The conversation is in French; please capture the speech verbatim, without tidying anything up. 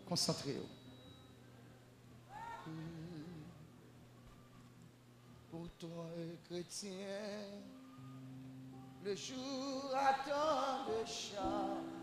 Concentrez-vous. Pour toi, chrétien, le jour attend de charge.